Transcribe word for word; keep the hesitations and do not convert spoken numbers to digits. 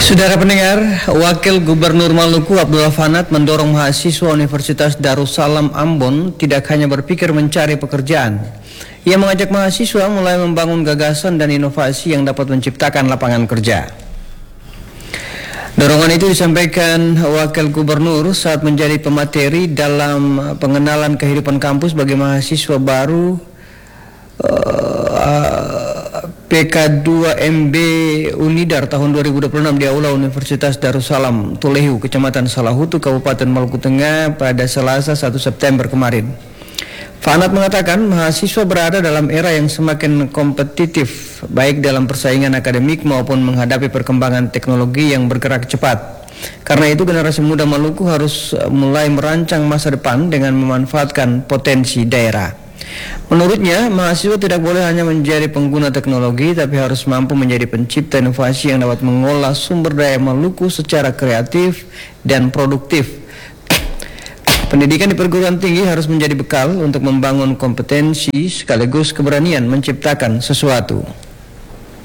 Saudara pendengar, Wakil Gubernur Maluku Abdullah Fanat mendorong mahasiswa Universitas Darussalam Ambon tidak hanya berpikir mencari pekerjaan. Ia mengajak mahasiswa mulai membangun gagasan dan inovasi yang dapat menciptakan lapangan kerja. Dorongan itu disampaikan Wakil Gubernur saat menjadi pemateri dalam pengenalan kehidupan kampus bagi mahasiswa baru uh, P K dua M B Unidar tahun dua ribu dua puluh enam di Aula Universitas Darussalam Tulehu, Kecamatan Salahutu, Kabupaten Maluku Tengah pada Selasa satu September kemarin. Fanat mengatakan mahasiswa berada dalam era yang semakin kompetitif, baik dalam persaingan akademik maupun menghadapi perkembangan teknologi yang bergerak cepat. Karena itu generasi muda Maluku harus mulai merancang masa depan dengan memanfaatkan potensi daerah. Menurutnya, mahasiswa tidak boleh hanya menjadi pengguna teknologi, tapi harus mampu menjadi pencipta inovasi yang dapat mengolah sumber daya Maluku secara kreatif dan produktif. Pendidikan di perguruan tinggi harus menjadi bekal untuk membangun kompetensi sekaligus keberanian menciptakan sesuatu.